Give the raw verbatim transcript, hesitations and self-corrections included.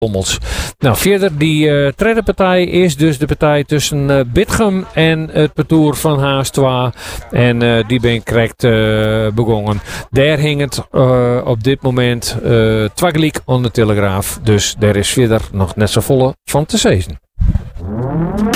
Lommels. Nou, verder die uh, tweede partij is dus de partij tussen uh, Bitgum en het parcours van Haas twee. En uh, die ben correct uh, begonnen. Daar hing het uh, op dit moment uh, twagelijk aan de Telegraaf. Dus daar is verder nog net zo volle van te zezen.